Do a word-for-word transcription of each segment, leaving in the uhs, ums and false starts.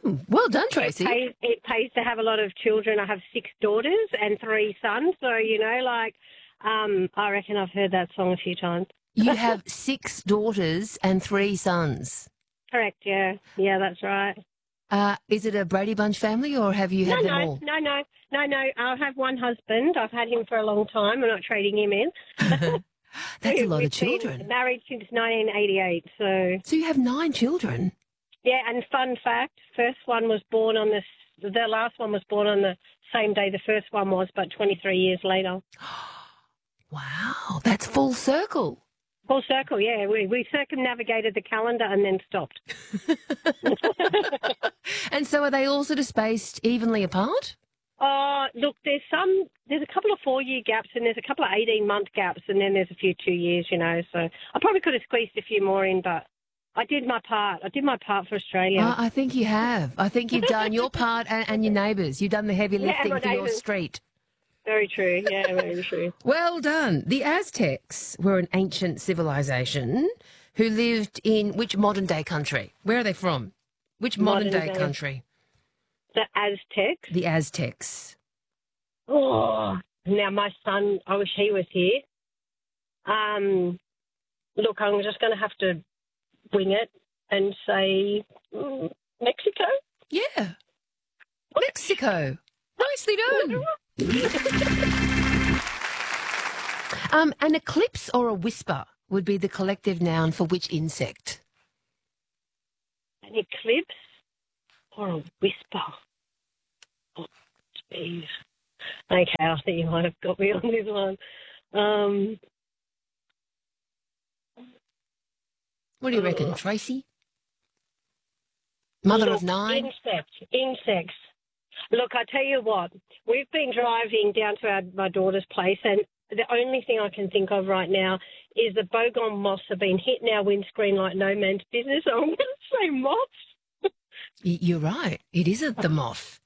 Mm, well done, Tracy. It pays, it pays to have a lot of children. I have six daughters and three sons. So, you know, like, um, I reckon I've heard that song a few times. You have six daughters and three sons. Correct, yeah. Yeah, that's right. Uh, is it a Brady Bunch family or have you had no, them no, all? no, no, no, no. I have one husband. I've had him for a long time. I'm not trading him in. That's we, a lot we've of children. Been married since nineteen eighty-eight, so... So you have nine children? Yeah, and fun fact, first one was born on the... The last one was born on the same day the first one was, but twenty-three years later. Wow, that's full circle. Full circle, yeah. We, we circumnavigated the calendar and then stopped. And so are they all sort of spaced evenly apart? Uh, look, there's some, there's a couple of four-year gaps and there's a couple of eighteen-month gaps and then there's a few two years, you know. So I probably could have squeezed a few more in, but I did my part. I did my part for Australia. Uh, I think you have. I think you've done your part and, and your neighbours. You've done the heavy Yeah, lifting my for your neighbours. street. Very true, yeah, very true. Well done. The Aztecs were an ancient civilization who lived in which modern-day country? Where are they from? Which modern-day Modern day. country? The Aztecs. The Aztecs. Oh, now my son, I wish he was here. Um, look, I'm just going to have to wing it and say mm, Mexico. Yeah. Mexico. Nicely done. um, an eclipse or a whisper would be the collective noun for which insect? An eclipse or a whisper? Oh, jeez. Okay, I think you might have got me on this one. Um, What do you reckon, Tracy? Mother look, of nine? Insects. Insects. Look, I tell you what, we've been driving down to our, my daughter's place and the only thing I can think of right now is the bogong moths have been hitting our windscreen like no man's business. So I'm going to say moths. Y- You're right. It isn't the moth.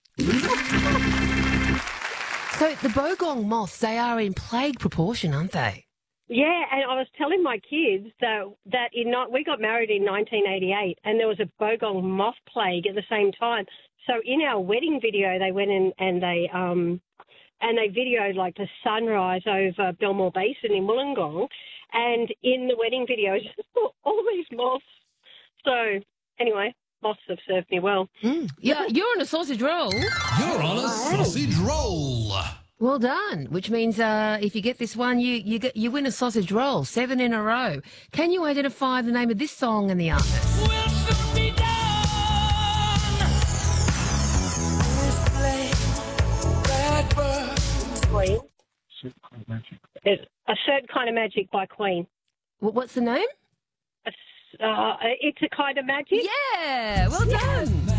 So the bogong moths, they are in plague proportion, aren't they? Yeah, and I was telling my kids that that in not we got married in nineteen eighty-eight, and there was a bogong moth plague at the same time. So in our wedding video, they went in and they um and they videoed like the sunrise over Belmore Basin in Wollongong, and in the wedding video, just all these moths. So anyway, moths have served me well. Mm. Yeah, you're on a sausage roll. You're on a sausage roll. Well done. Which means uh, if you get this one, you you get you win a sausage roll, seven in a row. Can you identify the name of this song and the artist? Will soon be done. This play, bad bird. Queen. It's A Certain Kind of Magic by Queen. Wh- What's the name? Uh, it's a kind of magic. Yeah, well done.